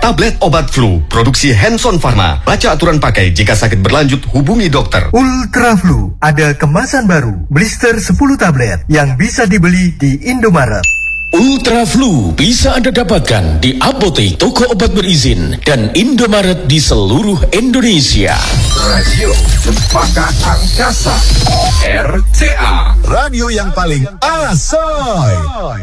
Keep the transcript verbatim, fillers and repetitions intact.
Tablet obat flu, produksi Hanson Pharma. Baca aturan pakai, jika sakit berlanjut hubungi dokter. Ultra Flu, ada kemasan baru, blister sepuluh tablet yang bisa dibeli di Indomaret. Ultra Flu bisa Anda dapatkan di apotek, toko obat berizin, dan Indomaret di seluruh Indonesia. Radio Cempaka Angkasa, R C A, radio yang paling asoy.